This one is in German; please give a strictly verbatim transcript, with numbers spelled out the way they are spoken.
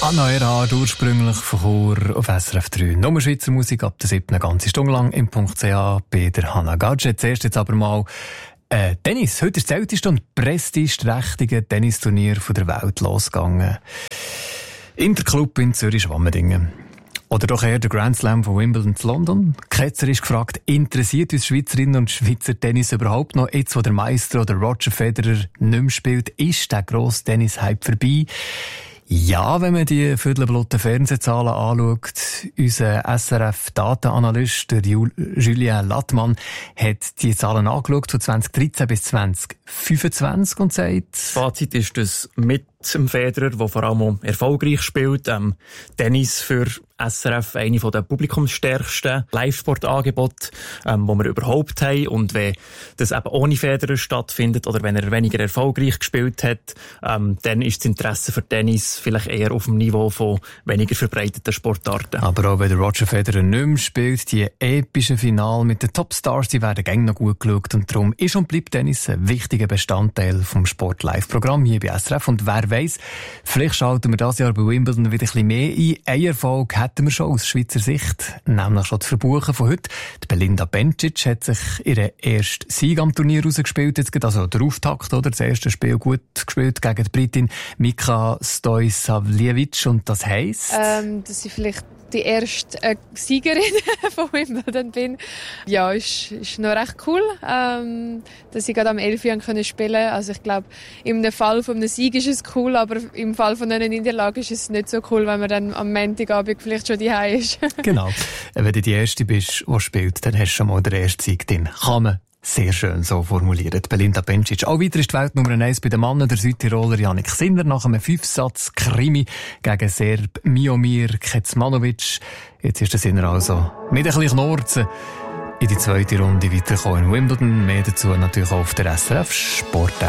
Anna Erhard, ursprünglich von Chur auf S R F drei. Nummer Schweizer Musik ab der siebten eine ganze Stunde lang im Punkt C A bei der Hannah Gadget. Zuerst jetzt aber mal äh, Tennis. Heute ist das älteste und prestigeträchtige Tennisturnier der Welt losgegangen. Interclub in Zürich-Schwammendingen. Oder doch eher der Grand Slam von Wimbledon zu London. Ketzer ist gefragt, interessiert uns Schweizerinnen und Schweizer Tennis überhaupt noch? Jetzt, wo der Meister oder Roger Federer nicht mehr spielt, ist der grosse Tennis-Hype vorbei? Ja, wenn man die viertelblotten Fernsehzahlen anschaut, unser S R F-Datenanalyst, der Julien Lattmann, hat die Zahlen angeschaut von zwanzig dreizehn bis zwanzig fünfundzwanzig und sagt... Fazit ist, dass mit dem Federer, der vor allem auch erfolgreich spielt, ähm, Tennis für S R F eine der publikumsstärksten Live-Sport-Angebote, ähm, die wir überhaupt haben. Und wenn das eben ohne Federer stattfindet oder wenn er weniger erfolgreich gespielt hat, ähm, dann ist das Interesse für Tennis vielleicht eher auf dem Niveau von weniger verbreiteten Sportarten. Aber auch wenn der Roger Federer nicht mehr spielt, die epischen Finale mit den Topstars, die werden gerne noch gut geschaut. Und darum ist und bleibt Tennis ein wichtiger Bestandteil vom Sport-Live-Programm hier bei S R F. Und wer weiss, vielleicht schalten wir dieses Jahr bei Wimbledon wieder ein bisschen mehr ein. Ein Erfolg hätten wir schon aus Schweizer Sicht, nämlich schon zu verbuchen von heute. Die Belinda Bencic hat sich ihren ersten Sieg am Turnier rausgespielt. Jetzt geht also der Auftakt, oder? Das erste Spiel gut gespielt gegen die Britin Mika Stojsavljevic. Und das heisst? Ähm, dass ich vielleicht die erste äh, Siegerin von Wimbledon bin. Ja, ist, ist noch recht cool, ähm, dass ich gerade am elf Jahren spielen konnte. Also ich glaube, im Fall von einem Sieg ist es cool, aber im Fall von einer Niederlage ist es nicht so cool, wenn man dann am Montagabend vielleicht schon daheim ist. Genau. Wenn du die Erste bist, die spielt, dann hast du schon mal den ersten Sieg drin. Kann man sehr schön so formuliert. Belinda Bencic. Auch weiter ist die Welt Nummer eins bei den Männern, der Südtiroler Jannik Sinner nach einem Fünfsatz-Krimi gegen Serb Miomir Kecmanovic. Jetzt ist der Sinner also mit ein bisschen Knorzen in die zweite Runde weitergekommen in Wimbledon. Mehr dazu natürlich auch auf der S R F Sport.